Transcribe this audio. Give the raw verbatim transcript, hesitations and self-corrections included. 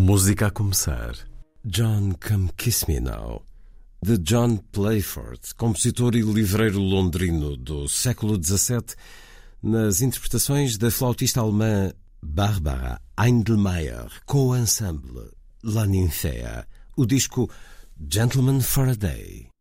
Música a começar. John Come Kiss Me Now, de John Playford, compositor e livreiro londrino do século dezassete, nas interpretações da flautista alemã Barbara Heindelmeier, com o ensemble La Ninfea, o disco Gentleman for a Day.